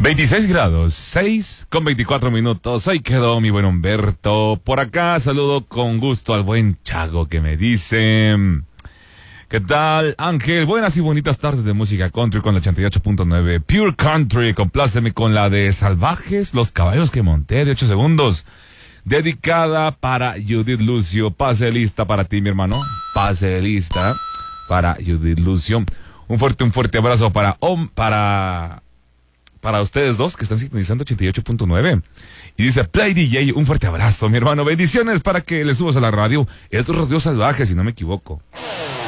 26 grados, 6 con 24 minutos. Ahí quedó mi buen Humberto. Por acá saludo con gusto al buen Chago que me dice: ¿qué tal, Ángel? Buenas y bonitas tardes de música country con la 88.9 Pure Country. Compláceme con la de Salvajes, los caballos que monté de 8 segundos. Dedicada para Judith Lucio. Pase lista para ti, mi hermano. Pase lista para Judith Lucio. Un fuerte abrazo para ustedes dos que están sintonizando 88.9. Y dice: Play DJ, un fuerte abrazo, mi hermano. Bendiciones para que le subas a la radio. Es Radio Salvaje, si no me equivoco.